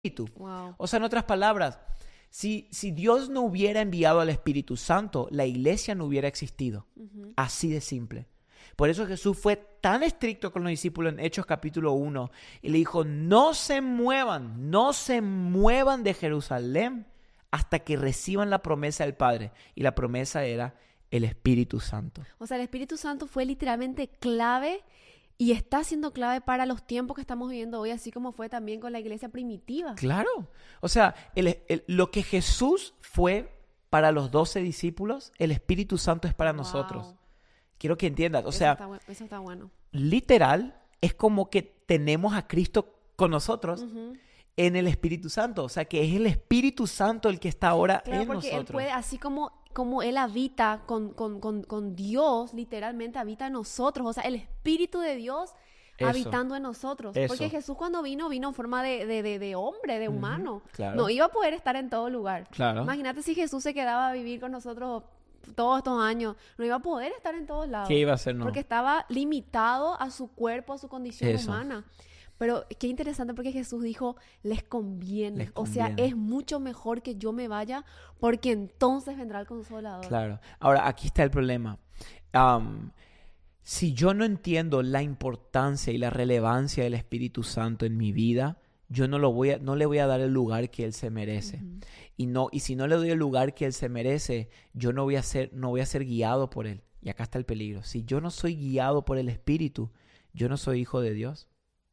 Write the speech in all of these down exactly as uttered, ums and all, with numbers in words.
Espíritu. Wow. O sea, en otras palabras, si, si Dios no hubiera enviado al Espíritu Santo, la iglesia no hubiera existido. Ujú. Así de simple. Por eso Jesús fue tan estricto con los discípulos en Hechos capítulo uno y le dijo, no se muevan, no se muevan de Jerusalén hasta que reciban la promesa del Padre. Y la promesa era el Espíritu Santo. O sea, el Espíritu Santo fue literalmente clave y está siendo clave para los tiempos que estamos viviendo hoy, así como fue también con la iglesia primitiva. Claro. O sea, el- el- lo que Jesús fue para los doce discípulos, el Espíritu Santo es para Wow. nosotros. Quiero que entiendas. O Eso sea, está bu- eso está bueno. literal, es como que tenemos a Cristo con nosotros Ujú. en el Espíritu Santo. O sea, que es el Espíritu Santo el que está ahora Claro, en porque Él nosotros. puede, así como, como Él habita con, con, con, con Dios, literalmente habita en nosotros. O sea, el Espíritu de Dios Eso. habitando en nosotros. Eso. Porque Jesús cuando vino, vino en forma de, de, de, de hombre, de Ujú, humano. claro. No iba a poder estar en todo lugar. Claro. Imagínate si Jesús se quedaba a vivir con nosotros todos estos años. No iba a poder estar en todos lados. ¿Qué iba a hacer? No. Porque estaba limitado a su cuerpo, a su condición Eso. humana. Pero qué interesante porque Jesús dijo, les conviene. Les O sea, conviene. es mucho mejor que yo me vaya porque entonces vendrá el Consolador. Claro. Ahora, aquí está el problema. Am, si yo no entiendo la importancia y la relevancia del Espíritu Santo en mi vida, yo no, lo voy a, no le voy a dar el lugar que Él se merece. Ujú. Y, no, y si no le doy el lugar que Él se merece, yo no voy a ser, no voy a ser guiado por Él. Y acá está el peligro. Si yo no soy guiado por el Espíritu, yo no soy hijo de Dios.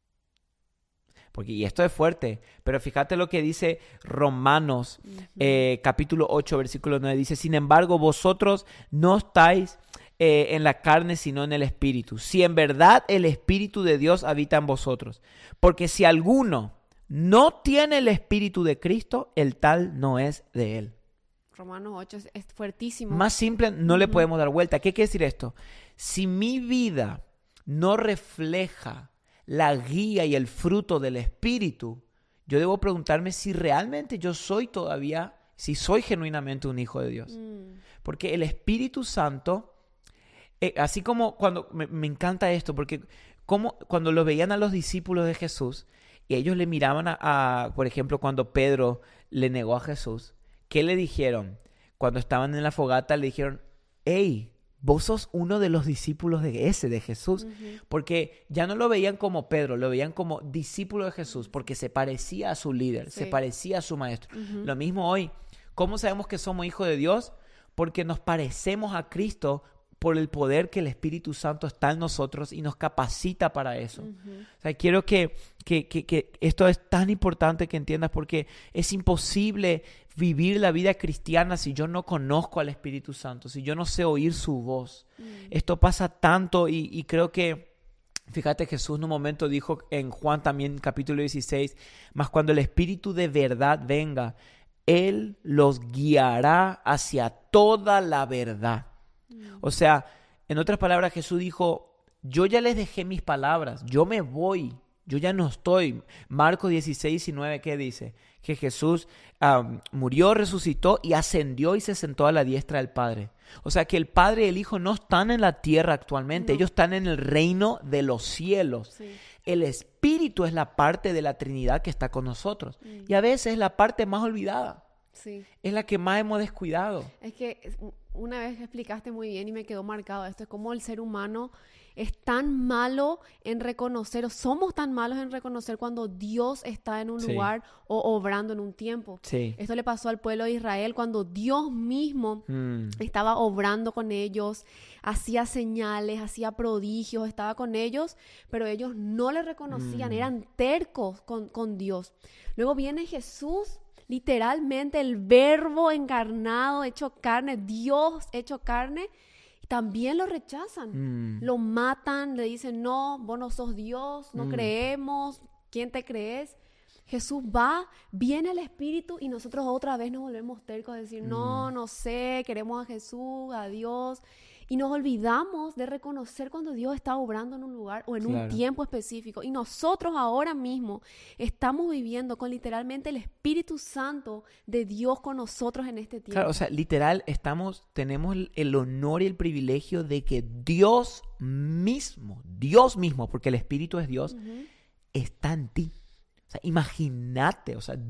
Porque, y esto es fuerte, pero fíjate lo que dice Romanos Ujú. eh, capítulo ocho, versículo nueve. Dice, sin embargo, vosotros no estáis eh, en la carne, sino en el Espíritu. Si en verdad el Espíritu de Dios habita en vosotros. Porque si alguno no tiene el Espíritu de Cristo, el tal no es de Él. Romanos ocho es, es fuertísimo. Más simple, no le Ujú. podemos dar vuelta. ¿Qué quiere decir esto? Si mi vida no refleja la guía y el fruto del Espíritu, yo debo preguntarme si realmente yo soy todavía, si soy genuinamente un hijo de Dios. Mm. Porque el Espíritu Santo, eh, así como cuando, me, me encanta esto, porque como, cuando lo veían a los discípulos de Jesús, y ellos le miraban a, a, por ejemplo, cuando Pedro le negó a Jesús, ¿qué le dijeron? Cuando estaban en la fogata le dijeron, hey, vos sos uno de los discípulos de ese, de Jesús. Ujú. Porque ya no lo veían como Pedro, lo veían como discípulo de Jesús, porque se parecía a su líder, se Sí. parecía a su maestro. Ujú. Lo mismo hoy. ¿Cómo sabemos que somos hijos de Dios? Porque nos parecemos a Cristo por el poder que el Espíritu Santo está en nosotros y nos capacita para eso. Ujú. O sea, quiero que, que, que, que esto es tan importante que entiendas porque es imposible vivir la vida cristiana si yo no conozco al Espíritu Santo, si yo no sé oír su voz. Mm. Esto pasa tanto y, y creo que, fíjate, Jesús en un momento dijo en Juan también capítulo dieciséis, mas cuando el Espíritu de verdad venga, Él los guiará hacia toda la verdad. O sea, en otras palabras, Jesús dijo, yo ya les dejé mis palabras, yo me voy, yo ya no estoy. Marcos dieciséis, diecinueve, ¿qué dice? Que Jesús um, murió, resucitó y ascendió y se sentó a la diestra del Padre. O sea que el Padre y el Hijo no están en la tierra actualmente, No. ellos están en el reino de los cielos. Sí. El Espíritu es la parte de la Trinidad que está con nosotros. Mm. Y a veces es la parte más olvidada, Sí. es la que más hemos descuidado. Es que es- una vez explicaste muy bien y me quedó marcado esto, es como el ser humano es tan malo en reconocer, o somos tan malos en reconocer cuando Dios está en un Sí. lugar o obrando en un tiempo. Sí. Esto le pasó al pueblo de Israel cuando Dios mismo Mm. estaba obrando con ellos, hacía señales, hacía prodigios, estaba con ellos, pero ellos no le reconocían, Mm. eran tercos con, con Dios. Luego viene Jesús, literalmente el verbo encarnado, hecho carne, Dios hecho carne, y también lo rechazan. Mm. Lo matan, le dicen, no, vos no sos Dios, no Mm. creemos, ¿quién te crees? Jesús va, viene el Espíritu y nosotros otra vez nos volvemos tercos, a decir, no, Mm. no sé, queremos a Jesús, a Dios. Y nos olvidamos de reconocer cuando Dios está obrando en un lugar o en un Claro. tiempo específico. Y nosotros ahora mismo estamos viviendo con literalmente el Espíritu Santo de Dios con nosotros en este tiempo. Claro, o sea, literal, estamos, tenemos el, el honor y el privilegio de que Dios mismo, Dios mismo, porque el Espíritu es Dios, Ujú. está en ti. O sea, imagínate, o sea,